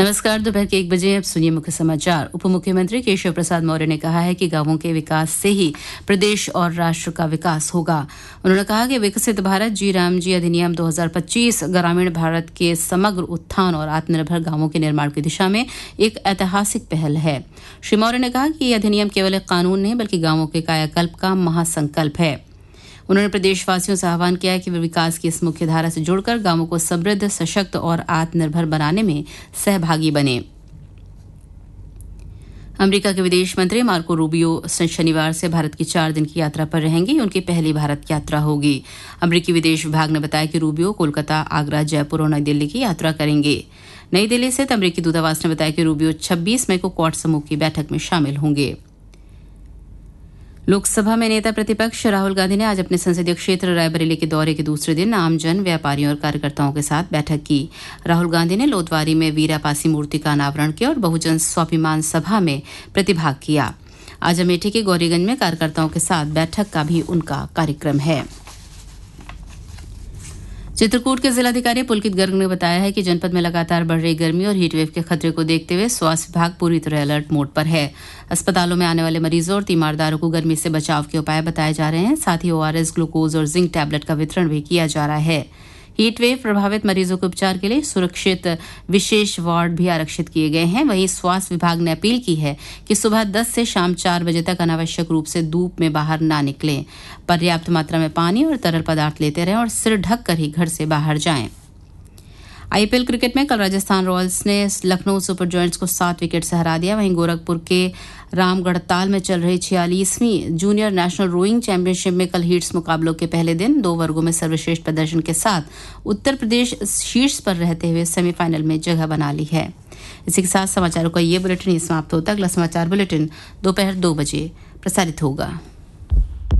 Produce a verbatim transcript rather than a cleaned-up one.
नमस्कार। दोपहर के एक बजे अब सुनिए मुख्य समाचार। उप मुख्यमंत्री केशव प्रसाद मौर्य ने कहा है कि गांवों के विकास से ही प्रदेश और राष्ट्र का विकास होगा। उन्होंने कहा कि विकसित भारत जी राम जी अधिनियम दो हज़ार पच्चीस ग्रामीण भारत के समग्र उत्थान और आत्मनिर्भर गांवों के निर्माण की दिशा में एक ऐतिहासिक पहल है। श्री मौर्य ने कहा कि यह अधिनियम केवल एक कानून नहीं बल्कि गांवों के कायाकल्प का महासंकल्प है। उन्होंने प्रदेशवासियों से आह्वान किया है कि वे विकास की इस मुख्य धारा से जुड़कर गांवों को समृद्ध, सशक्त और आत्मनिर्भर बनाने में सहभागी बने। अमेरिका के विदेश मंत्री मार्को रूबियो शनिवार से भारत की चार दिन की यात्रा पर रहेंगे। उनकी पहली भारत यात्रा होगी। अमेरिकी विदेश विभाग ने बताया कि रूबियो कोलकाता, आगरा, जयपुर और नई दिल्ली की यात्रा करेंगे। नई दिल्ली स्थित अमेरिकी दूतावास ने बताया कि रूबियो छब्बीस मई को क्वाड समूह की बैठक में शामिल होंगे। लोकसभा में नेता प्रतिपक्ष राहुल गांधी ने आज अपने संसदीय क्षेत्र रायबरेली के दौरे के दूसरे दिन आमजन, व्यापारियों और कार्यकर्ताओं के साथ बैठक की। राहुल गांधी ने लोदवारी में वीरापासी मूर्ति का अनावरण किया और बहुजन स्वाभिमान सभा में प्रतिभाग किया। आज अमेठी के गौरीगंज में कार्यकर्ताओं के साथ बैठक का भी उनका कार्यक्रम है। चित्रकूट के जिलाधिकारी पुलकित गर्ग ने बताया है कि जनपद में लगातार बढ़ रही गर्मी और हीटवेव के खतरे को देखते हुए स्वास्थ्य विभाग पूरी तरह अलर्ट मोड पर है। अस्पतालों में आने वाले मरीजों और तीमारदारों को गर्मी से बचाव के उपाय बताए जा रहे हैं। साथ ही ओआरएस, ग्लूकोज और जिंक टैबलेट का वितरण भी किया जा रहा है। हीटवेव प्रभावित मरीजों के उपचार के लिए सुरक्षित विशेष वार्ड भी आरक्षित किए गए हैं। वहीं स्वास्थ्य विभाग ने अपील की है कि सुबह दस से शाम चार बजे तक अनावश्यक रूप से धूप में बाहर ना निकलें। पर्याप्त मात्रा में पानी और तरल पदार्थ लेते रहें और सिर ढक कर ही घर से बाहर जाएं। आईपीएल क्रिकेट में कल राजस्थान रॉयल्स ने लखनऊ सुपर जॉयंट्स को सात विकेट से हरा दिया। वहीं गोरखपुर के रामगढ़ताल में चल रही छियालीसवीं जूनियर नेशनल रोइंग चैंपियनशिप में कल हीट्स मुकाबलों के पहले दिन दो वर्गों में सर्वश्रेष्ठ प्रदर्शन के साथ उत्तर प्रदेश शीर्ष पर रहते हुए सेमीफाइनल में जगह बना ली है। इसी के साथ समाचारों का ये बुलेटिन समाप्त होता है। अगला समाचार बुलेटिन दोपहर दो बजे प्रसारित होगा।